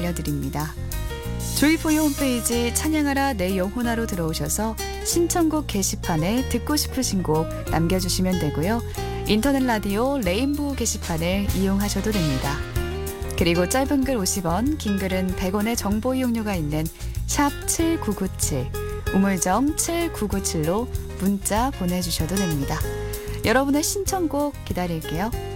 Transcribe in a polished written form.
알려드립니다. 조이포유 홈페이지 찬양하라 내 영혼아로 들어오셔서 신청곡 게시판에 듣고 싶으신 곡 남겨주시면 되고요. 인터넷 라디오 레인보우 게시판을 이용하셔도 됩니다. 그리고 짧은 글 50원, 긴 글은 100원의 정보 이용료가 있는 샵 7997, 우물정 7997로 문자 보내주셔도 됩니다. 여러분의 신청곡 기다릴게요.